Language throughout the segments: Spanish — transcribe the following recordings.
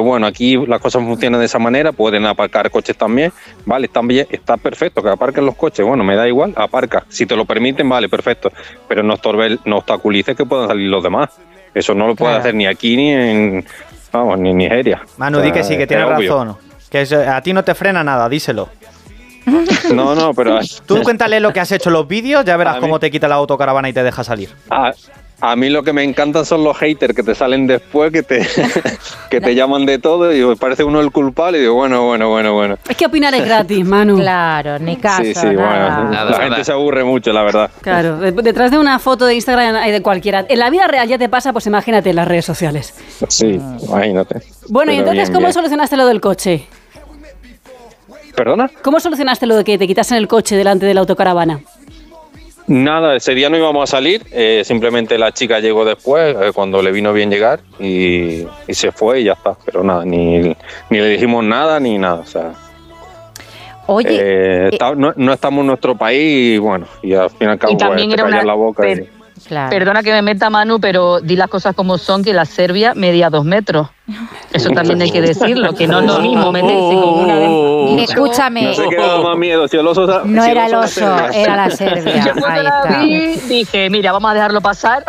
bueno, aquí las cosas funcionan de esa manera, pueden aparcar coches también, vale, está perfecto que aparquen los coches, bueno, me da igual, aparca, si te lo permiten, vale, perfecto, pero no obstaculices que puedan salir los demás, eso no lo puede hacer ni aquí ni en Nigeria. Manu, di que sí, que tienes razón, que a ti no te frena nada, díselo. No, pero... Tú cuéntale lo que has hecho en los vídeos, ya verás cómo te quita la autocaravana y te deja salir. A mí lo que me encantan son los haters que te salen después, que te llaman de todo y parece uno el culpable y digo, bueno. Es que opinar es gratis, Manu. Claro, ni caso, sí, nada. La gente se aburre mucho, la verdad. Claro, detrás de una foto de Instagram hay de cualquiera. En la vida real ya te pasa, pues imagínate en las redes sociales. Sí, imagínate. Bueno, y entonces, ¿cómo solucionaste lo del coche? ¿Perdona? ¿Cómo solucionaste lo de que te quitasen el coche delante de la autocaravana? Nada, ese día no íbamos a salir, simplemente la chica llegó después, cuando le vino bien llegar, y se fue y ya está, pero nada, ni le dijimos nada ni nada, o sea... Oye... no estamos en nuestro país y bueno, y al fin y al cabo te callas la boca. Claro. Perdona que me meta, Manu, pero di las cosas como son, que la Serbia medía 2 metros. Eso también hay que decirlo, que no es lo mismo meterse con una de... Escúchame. No sé qué daba más miedo, si el oso... No era el oso, era la Serbia. Yo cuando la vi, dije, mira, vamos a dejarlo pasar.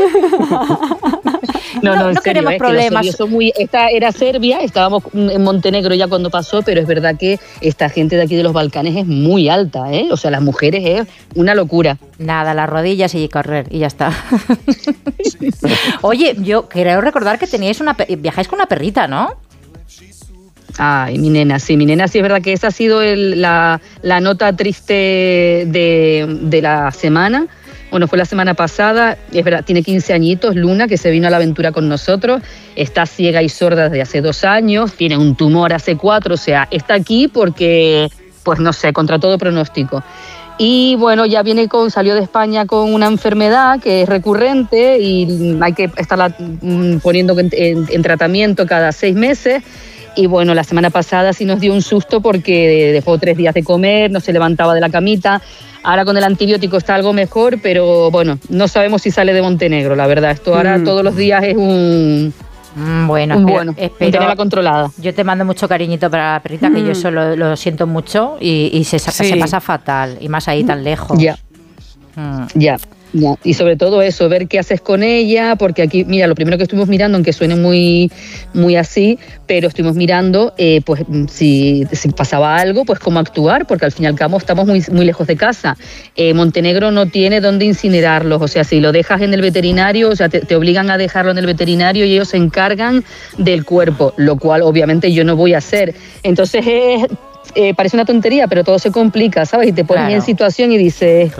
No queremos problemas. Esta era Serbia, estábamos en Montenegro ya cuando pasó, pero es verdad que esta gente de aquí de los Balcanes es muy alta, ¿eh? O sea, las mujeres es una locura. Nada, las rodillas y correr, y ya está. Oye, yo creo recordar que viajáis con una perrita, ¿no? Ay, mi nena, sí, es verdad que esa ha sido la nota triste de la semana. Bueno, fue la semana pasada, es verdad, tiene 15 añitos, Luna, que se vino a la aventura con nosotros, está ciega y sorda desde hace 2 años, tiene un tumor hace 4, o sea, está aquí porque, pues no sé, contra todo pronóstico. Y bueno, ya salió de España con una enfermedad que es recurrente y hay que estarla poniendo en tratamiento cada 6 meses. Y bueno, la semana pasada sí nos dio un susto porque dejó 3 días de comer, no se levantaba de la camita. Ahora con el antibiótico está algo mejor, pero bueno, no sabemos si sale de Montenegro, la verdad. Esto ahora todos los días es un... espero tenerla controlada. Yo te mando mucho cariñito para la perrita, que yo eso lo siento mucho y se pasa fatal, y más ahí tan lejos. Ya. Y sobre todo eso, ver qué haces con ella, porque aquí, mira, lo primero que estuvimos mirando, aunque suene muy, muy así, pero estuvimos mirando, pues si pasaba algo, pues cómo actuar, porque al fin y al cabo estamos muy, muy lejos de casa. Montenegro no tiene dónde incinerarlos, o sea, si lo dejas en el veterinario, o sea, te obligan a dejarlo en el veterinario y ellos se encargan del cuerpo, lo cual obviamente yo no voy a hacer. Entonces parece una tontería, pero todo se complica, ¿sabes? Y te pones en situación y dices,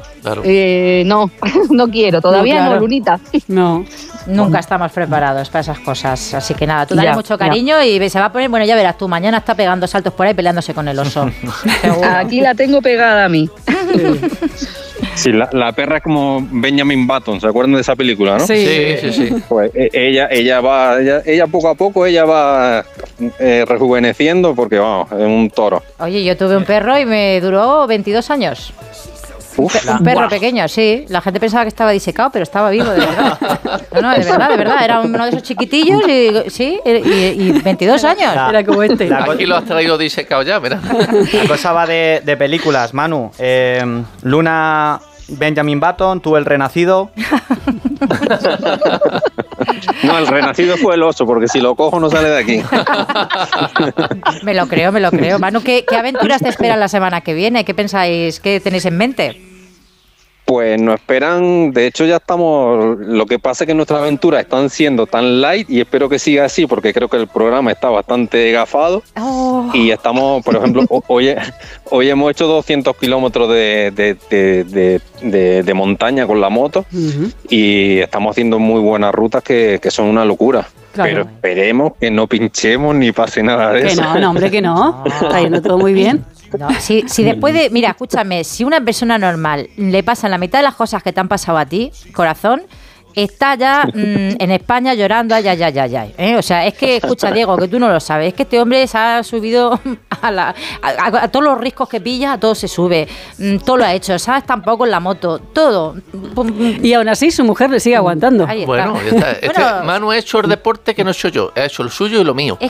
no quiero, todavía no, Lunita. No. Nunca estamos preparados para esas cosas. Así que nada, tú dale mucho cariño y se va a poner, bueno, ya verás tú, mañana está pegando saltos por ahí peleándose con el oso. Aquí la tengo pegada a mí. Sí, la perra es como Benjamin Button, ¿se acuerdan de esa película, no? Sí. Pues ella poco a poco va rejuveneciendo porque, vamos, es un toro. Oye, yo tuve un perro y me duró 22 años. Un perro pequeño, sí. La gente pensaba que estaba disecado, pero estaba vivo, de verdad. No, de verdad. Era uno de esos chiquitillos y 22 años. Era como este. Aquí lo has traído disecado ya, mira. La cosa va de películas, Manu. Luna, Benjamin Button, tú el renacido. No, el renacido fue el oso, porque si lo cojo no sale de aquí. Me lo creo. Manu, ¿qué aventuras te esperan la semana que viene? ¿Qué pensáis? ¿Qué tenéis en mente? Pues nos esperan, de hecho ya estamos, lo que pasa es que nuestras aventuras están siendo tan light y espero que siga así porque creo que el programa está bastante gafado y estamos, por ejemplo, hoy hemos hecho 200 kilómetros de montaña con la moto y estamos haciendo muy buenas rutas que son una locura. Claro. Pero esperemos que no pinchemos ni pase nada de eso. No, hombre, que no. Está yendo todo muy bien. No, si después de... Mira, escúchame, si una persona normal le pasan la mitad de las cosas que te han pasado a ti, corazón, está ya en España llorando, ay. O sea, es que, escucha, Diego, que tú no lo sabes, es que este hombre se ha subido a todos los riscos que pilla, a todo se sube, todo lo ha hecho, ¿sabes? Tampoco en la moto, todo. Y aún así su mujer le sigue aguantando. Bueno, ya está. Manu ha hecho el deporte que no he hecho yo, ha hecho el suyo y lo mío.